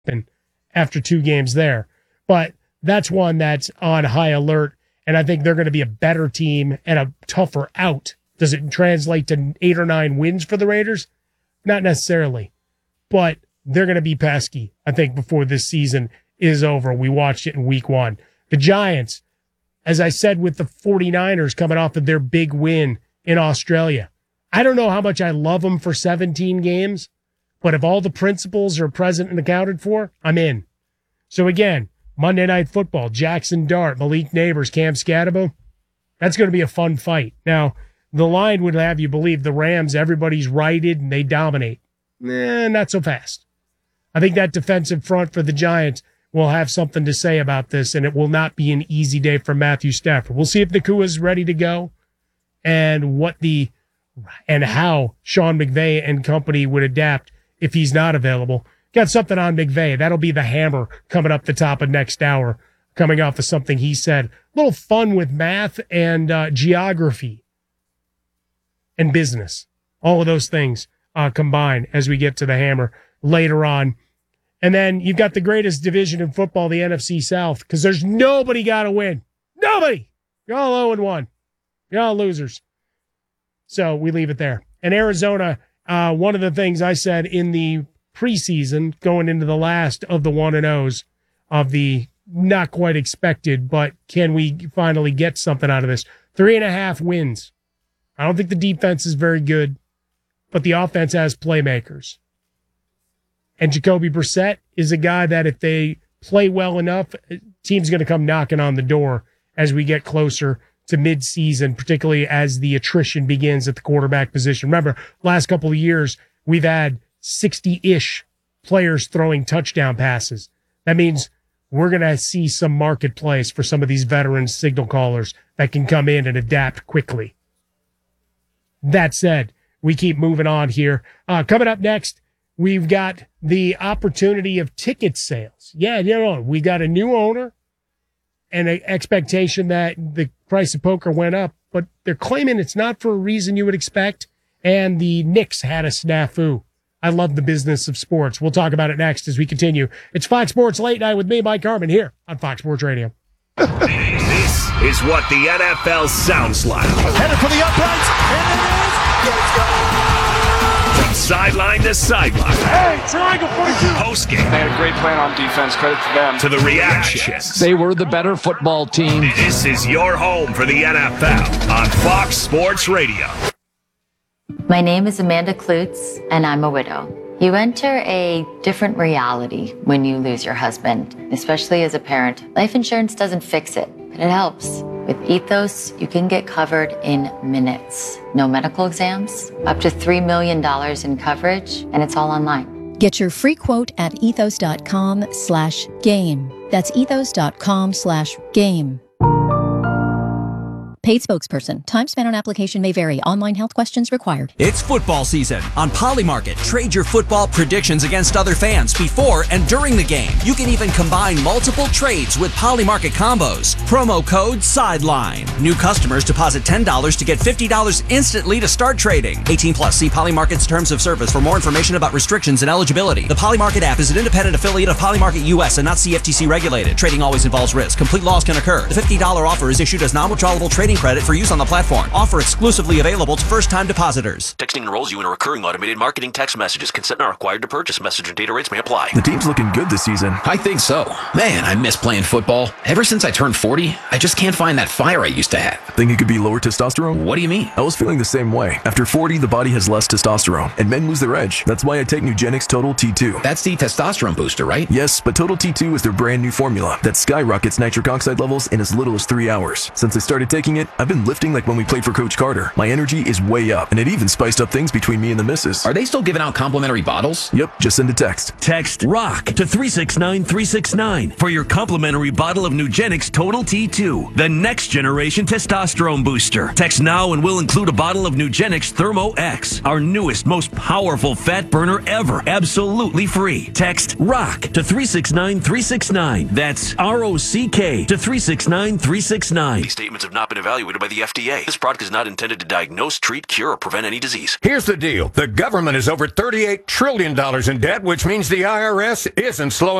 after 2 games there. But that's one that's on high alert, and I think they're going to be a better team and a tougher out. Does it translate to 8 or 9 wins for the Raiders? Not necessarily, but they're going to be pesky, I think, before this season is over. We watched it in week 1. The Giants, as I said, with the 49ers coming off of their big win in Australia. I don't know how much I love them for 17 games, but if all the principles are present and accounted for, I'm in. So again, Monday Night Football, Jackson Dart, Malik Neighbors, Cam Scatterbo, that's going to be a fun fight. Now, the line would have you believe the Rams, everybody's righted and they dominate. Not so fast. I think that defensive front for the Giants will have something to say about this, and it will not be an easy day for Matthew Stafford. We'll see if Nakua's ready to go and how Sean McVay and company would adapt if he's not available. Got something on McVay. That'll be the hammer coming up the top of next hour, coming off of something he said. A little fun with math and geography and business. All of those things combine as we get to the hammer later on. And then you've got the greatest division in football, the NFC South, because there's nobody got to win. Nobody. You're all 0-1. You're all losers. So we leave it there. And Arizona, one of the things I said in the preseason, going into the last of the 1-0s of the not quite expected, but can we finally get something out of this? 3.5 wins. I don't think the defense is very good, but the offense has playmakers. And Jacoby Brissett is a guy that if they play well enough, team's going to come knocking on the door as we get closer to midseason, particularly as the attrition begins at the quarterback position. Remember, last couple of years, we've had 60-ish players throwing touchdown passes. That means we're going to see some marketplace for some of these veteran signal callers that can come in and adapt quickly. That said, we keep moving on here. Coming up next, we've got the opportunity of ticket sales. Yeah, we got a new owner and an expectation that the price of poker went up, but they're claiming it's not for a reason you would expect, and the Knicks had a snafu. I love the business of sports. We'll talk about it next as we continue. It's Fox Sports Late Night with me, Mike Harmon, here on Fox Sports Radio. This is what the NFL sounds like. Headed for the uprights, and it is. Let's go! From sideline to sideline. Hey, triangle for you. Post-game. They had a great plan on defense. Credit to them. To the reactions. They were the better football team. This is your home for the NFL on Fox Sports Radio. My name is Amanda Klutz, and I'm a widow. You enter a different reality when you lose your husband, especially as a parent. Life insurance doesn't fix it, but it helps. With Ethos, you can get covered in minutes. No medical exams, up to $3 million in coverage, and it's all online. Get your free quote at ethos.com/game. That's ethos.com/game. Paid spokesperson. Time spent on application may vary. Online health questions required. It's football season. On Polymarket, trade your football predictions against other fans before and during the game. You can even combine multiple trades with Polymarket combos. Promo code SIDELINE. New customers deposit $10 to get $50 instantly to start trading. 18 plus. See Polymarket's terms of service for more information about restrictions and eligibility. The Polymarket app is an independent affiliate of Polymarket US and not CFTC regulated. Trading always involves risk. Complete loss can occur. The $50 offer is issued as non-withdrawable trading credit for use on the platform. Offer exclusively available to first-time depositors. Texting enrolls you in a recurring automated marketing text messages. Consent not required to purchase. Message and data rates may apply. The team's looking good this season. I think so. Man, I miss playing football. Ever since I turned 40, I just can't find that fire I used to have. Think it could be lower testosterone? What do you mean? I was feeling the same way. After 40, the body has less testosterone, and men lose their edge. That's why I take Nugenix Total T2. That's the testosterone booster, right? Yes, but Total T2 is their brand new formula that skyrockets nitric oxide levels in as little as 3 hours. Since I started taking it, I've been lifting like when we played for Coach Carter. My energy is way up, and it even spiced up things between me and the missus. Are they still giving out complimentary bottles? Yep, just send a text. Text ROCK to 369-369 for your complimentary bottle of Nugenix Total T2, the next generation testosterone booster. Text now and we'll include a bottle of Nugenix Thermo X, our newest, most powerful fat burner ever, absolutely free. Text ROCK to 369-369. That's ROCK to 369-369. These statements have not been evaluated evaluated by the FDA. This product is not intended to diagnose, treat, cure, or prevent any disease. Here's the deal. The government is over $38 trillion in debt, which means the IRS isn't slowing